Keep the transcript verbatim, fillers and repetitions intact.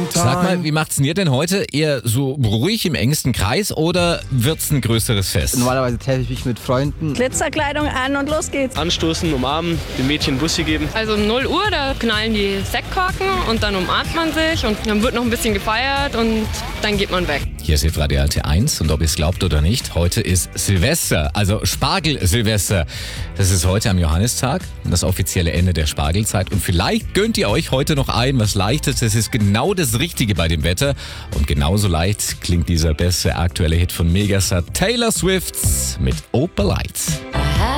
Sag mal, wie macht's denn ihr denn heute? Eher so ruhig im engsten Kreis oder wird's ein größeres Fest? Normalerweise treffe ich mich mit Freunden. Glitzerkleidung an und los geht's. Anstoßen, umarmen, den Mädchen Bussi geben. Also um null Uhr, da knallen die Sektkorken und dann umarmt man sich und dann wird noch ein bisschen gefeiert und dann geht man weg. Hier ist Hitradio R T eins und ob ihr es glaubt oder nicht, heute ist Silvester, also Spargel-Silvester. Das ist heute am Johannistag, das offizielle Ende der Spargelzeit und vielleicht gönnt ihr euch heute noch ein, was Leichtes. Das ist genau das Richtige bei dem Wetter und genauso leicht klingt dieser beste aktuelle Hit von Megastar Taylor Swift mit Opal Lights.